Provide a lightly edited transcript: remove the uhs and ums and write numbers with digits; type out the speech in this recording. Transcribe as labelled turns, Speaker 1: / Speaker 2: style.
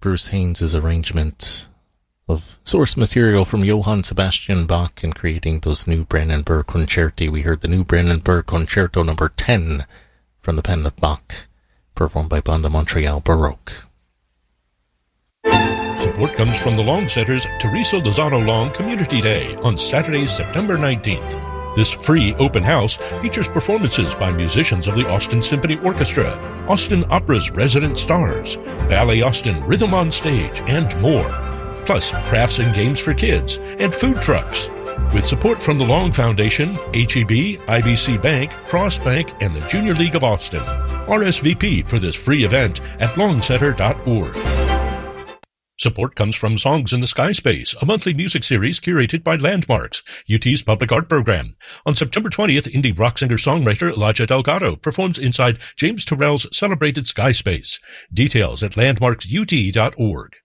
Speaker 1: Bruce Haynes' arrangement of source material from Johann Sebastian Bach in creating those new Brandenburg Concerti. We heard the new Brandenburg Concerto number 10 from the pen of Bach, performed by Banda Montreal Baroque.
Speaker 2: Support comes from the Long Center's Teresa Lozano Long Community Day on Saturday, September 19th. This free open house features performances by musicians of the Austin Symphony Orchestra, Austin Opera's resident stars, Ballet Austin Rhythm on Stage, and more. Plus crafts and games for kids and food trucks. With support from the Long Foundation, HEB, IBC Bank, Frost Bank, and the Junior League of Austin. RSVP for this free event at longcenter.org. Support comes from Songs in the Sky Space, a monthly music series curated by Landmarks, UT's public art program. On September 20th, indie rock singer-songwriter Elijah Delgado performs inside James Turrell's celebrated Sky Space. Details at landmarksut.org.